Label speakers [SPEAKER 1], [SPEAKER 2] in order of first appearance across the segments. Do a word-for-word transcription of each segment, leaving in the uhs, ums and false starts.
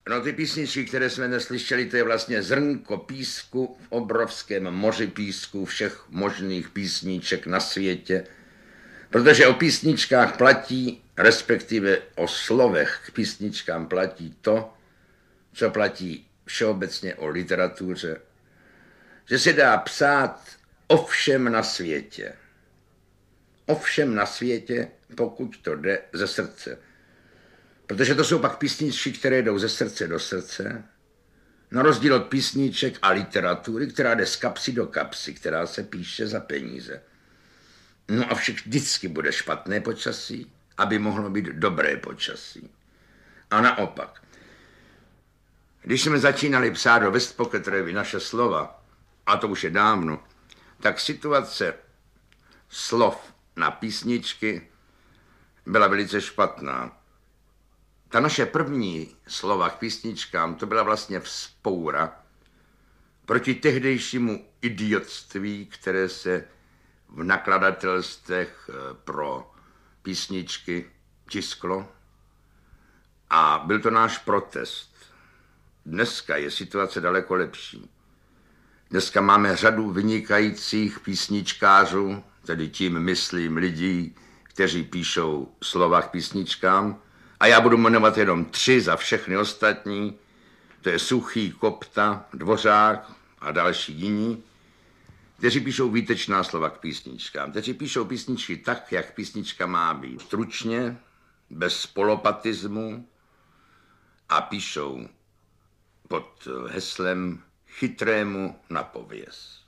[SPEAKER 1] No ty písničky, které jsme neslyšeli, to je vlastně zrnko písku v obrovském moři písku všech možných písniček na světě. Protože o písničkách platí, respektive o slovech k písničkám platí to, co platí všeobecně o literatuře, že se dá psát o všem na světě. O všem na světě, pokud to jde ze srdce. Protože to jsou pak písničky, které jdou ze srdce do srdce, na rozdíl od písniček a literatury, která jde z kapsy do kapsy, která se píše za peníze. No a však vždycky bude špatné počasí, aby mohlo být dobré počasí. A naopak. Když jsme začínali psát do West Pocket Revue naše slova, a to už je dávno, tak situace slov na písničky byla velice špatná. Ta naše první slova k písničkám, to byla vlastně vzpoura proti tehdejšímu idiotství, které se v nakladatelstvech pro písničky tisklo. A byl to náš protest. Dneska je situace daleko lepší. Dneska máme řadu vynikajících písničkářů, tedy tím myslím lidí, kteří píšou slova k písničkám. A já budu jmenovat jenom tři za všechny ostatní. To je Suchý, Kopta, Dvořák a další jiní, kteří píšou výtečná slova k písničkám. Kteří píšou písničky tak, jak písnička má být. Stručně, bez polopatismu a píšou pod heslem chytrému na pověs.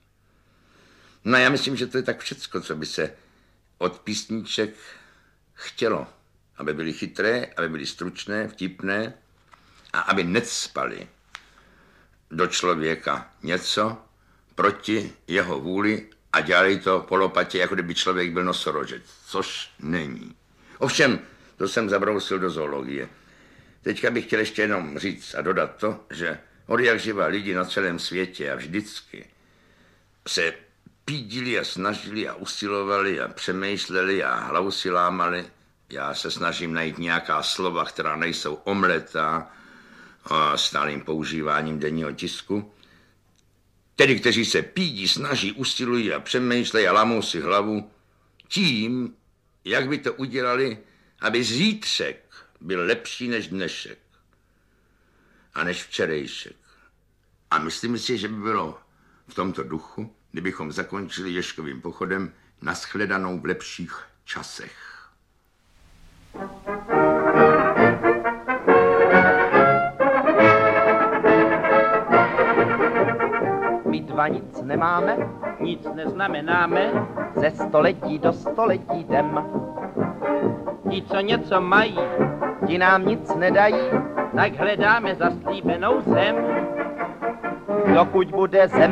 [SPEAKER 1] No já myslím, že to je tak všecko, co by se od písniček chtělo. Aby byly chytré, aby byly stručné, vtipné a aby necpali do člověka něco proti jeho vůli a dělali to polopatě, jako kdyby člověk byl nosorožec, což není. Ovšem, to jsem zabrousil do zoologie. Teďka bych chtěl ještě jenom říct a dodat to, že od jak živa lidi na celém světě a vždycky se pídili a snažili a usilovali a přemýšleli a hlavu si lámali. Já se snažím najít nějaká slova, která nejsou omletá stálým používáním denního tisku. Tedy, kteří se pídí, snaží, usilují a přemýšlejí a lámou si hlavu tím, jak by to udělali, aby zítřek byl lepší než dnešek a než včerejšek. A myslím si, že by bylo v tomto duchu, kdybychom zakončili Ježkovým pochodem nashledanou v lepších časech.
[SPEAKER 2] My dva nic nemáme, nic neznamenáme, ze století do století jdem. Ti, co něco mají, ti nám nic nedají, tak hledáme zaslíbenou zem. Dokud bude zem